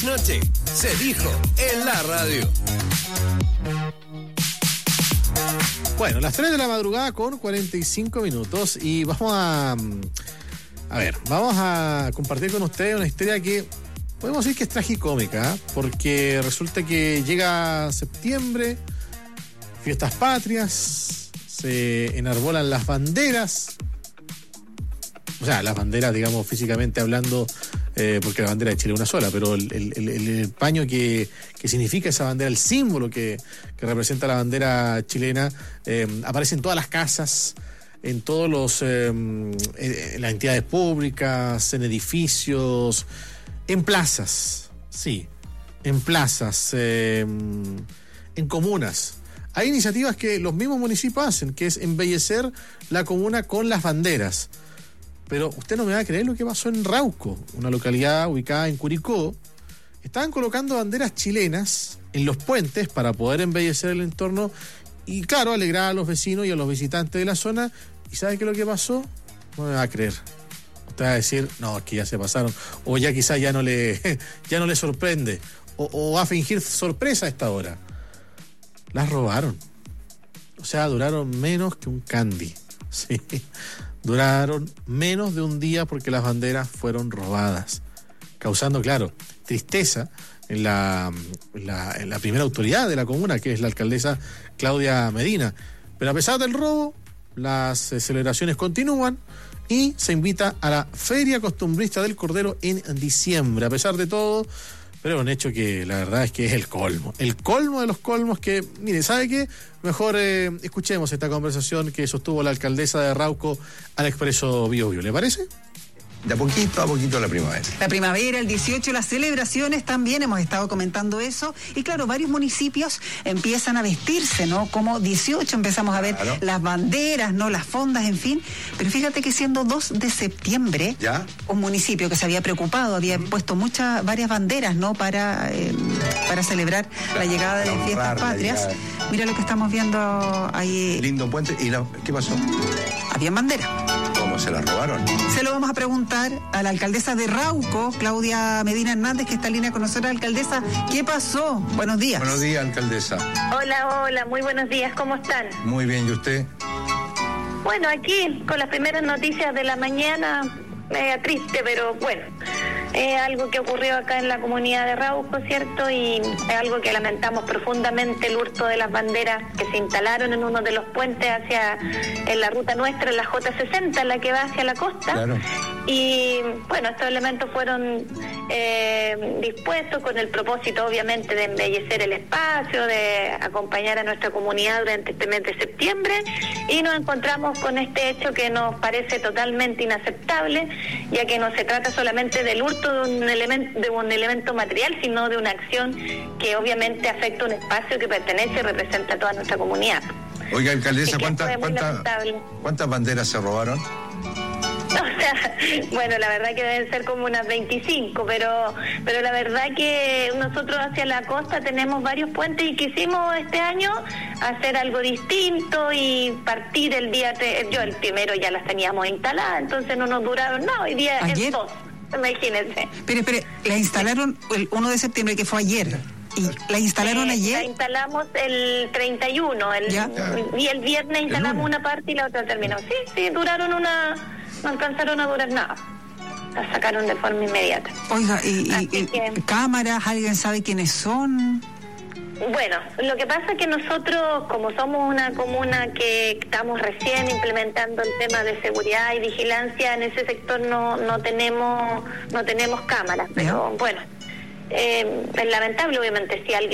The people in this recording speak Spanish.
Noche se dijo en la radio. Bueno, las 3 de la madrugada con 45 minutos y vamos a compartir con ustedes una historia que podemos decir que es tragicómica, porque resulta que llega septiembre, fiestas patrias, se enarbolan las banderas, o sea, las banderas, digamos, físicamente hablando, porque la bandera de Chile es una sola, pero el paño que significa esa bandera, el símbolo que representa la bandera chilena, aparece en todas las casas, en todos los en las entidades públicas, en edificios, en plazas, sí, en plazas, en comunas. Hay iniciativas que los mismos municipios hacen, que es embellecer la comuna con las banderas. Pero usted no me va a creer lo que pasó en Rauco, una localidad ubicada en Curicó. Estaban colocando banderas chilenas en los puentes para poder embellecer el entorno y, claro, alegrar a los vecinos y a los visitantes de la zona. ¿Y sabe qué es lo que pasó? No me va a creer. Usted va a decir, no, es que ya se pasaron. O ya quizás ya no le sorprende. O va a fingir sorpresa a esta hora. Las robaron. O sea, duraron menos que un candy. Sí. Duraron menos de un día porque las banderas fueron robadas, causando, claro, tristeza en la primera autoridad de la comuna, que es la alcaldesa Claudia Medina. Pero a pesar del robo, las celebraciones continúan y se invita a la Feria Costumbrista del Cordero en diciembre. A pesar de todo, pero es un hecho que la verdad es que es el colmo de los colmos, que, mire, ¿sabe qué? Mejor escuchemos esta conversación que sostuvo la alcaldesa de Rauco al Expreso Biobío, ¿le parece? De a poquito la primavera. La primavera, el 18, las celebraciones también, hemos estado comentando eso. Y claro, varios municipios empiezan a vestirse, ¿no? Como 18 empezamos a ver las banderas, ¿no? Las fondas, en fin. Pero fíjate que siendo 2 de septiembre, ¿ya? Un municipio que se había preocupado, había puesto varias banderas, ¿no? Para celebrar la llegada de fiestas patrias. Mira lo que estamos viendo ahí. Lindo puente. ¿Y qué pasó? Habían banderas. ¿Cómo se las robaron? Se lo vamos a preguntar a la alcaldesa de Rauco, Claudia Medina Hernández, que está en línea con nosotros. Alcaldesa, ¿qué pasó? Buenos días. Buenos días, alcaldesa. Hola, muy buenos días, ¿cómo están? Muy bien, ¿y usted? Bueno, aquí con las primeras noticias de la mañana, media triste, pero bueno, es algo que ocurrió acá en la comunidad de Rauco, ¿cierto? Y es algo que lamentamos profundamente, el hurto de las banderas que se instalaron en uno de los puentes en la ruta nuestra, en la J60, la que va hacia la costa. Claro. Y bueno, estos elementos fueron dispuestos con el propósito, obviamente, de embellecer el espacio, de acompañar a nuestra comunidad durante este mes de septiembre, y nos encontramos con este hecho que nos parece totalmente inaceptable, ya que no se trata solamente del hurto de un elemento material, sino de una acción que obviamente afecta un espacio que pertenece y representa a toda nuestra comunidad. Oiga, alcaldesa, ¿cuántas banderas se robaron? O sea, bueno, la verdad que deben ser como unas 25, pero la verdad que nosotros hacia la costa tenemos varios puentes y quisimos este año hacer algo distinto y partir el día, el primero ya las teníamos instaladas, entonces no nos duraron nada, hoy día ¿ayer? Es 2, imagínense. Pero, la instalaron el 1 de septiembre, que fue ayer. ¿Y la instalaron ayer? La instalamos el 31, y el viernes instalamos una parte y la otra terminó. Sí, duraron no alcanzaron a durar nada. La sacaron de forma inmediata. Oiga, y cámaras, ¿alguien sabe quiénes son? Bueno, lo que pasa es que nosotros, como somos una comuna que estamos recién implementando el tema de seguridad y vigilancia, en ese sector no tenemos cámaras, pero bueno, es lamentable, obviamente, si alguien